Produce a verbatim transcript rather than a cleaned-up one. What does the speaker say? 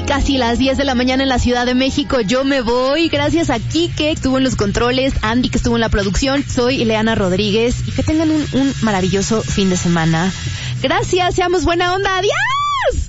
casi las diez de la mañana en la Ciudad de México. Yo me voy. Gracias a Kike, que estuvo en los controles, Andy, que estuvo en la producción. Soy Ileana Rodríguez. Y que tengan un, un maravilloso fin de semana. Gracias, seamos buena onda. ¡Adiós!